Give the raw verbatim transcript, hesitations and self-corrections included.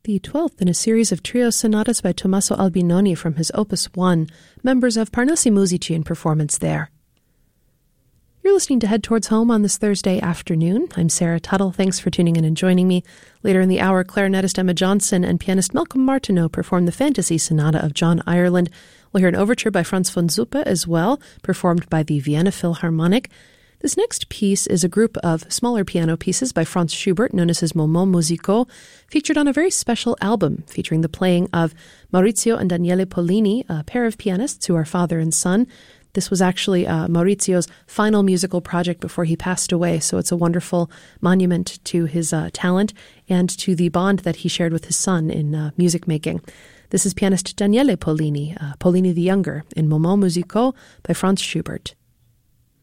the twelfth in a series of trio sonatas by Tommaso Albinoni from his Opus one, members of Parnassi Musici in performance there. You're listening to Head Towards Home on this Thursday afternoon. I'm Sarah Tuttle. Thanks for tuning in and joining me. Later in the hour, clarinetist Emma Johnson and pianist Malcolm Martineau perform the Fantasy Sonata of John Ireland. We'll hear an overture by Franz von Zuppe as well, performed by the Vienna Philharmonic. This next piece is a group of smaller piano pieces by Franz Schubert, known as his Moments Musicaux, featured on a very special album featuring the playing of Maurizio and Daniele Pollini, a pair of pianists who are father and son. This was actually uh, Maurizio's final musical project before he passed away, so it's a wonderful monument to his uh, talent and to the bond that he shared with his son in uh, music making. This is pianist Daniele Pollini, uh, Pollini the Younger, in Moments Musicaux by Franz Schubert.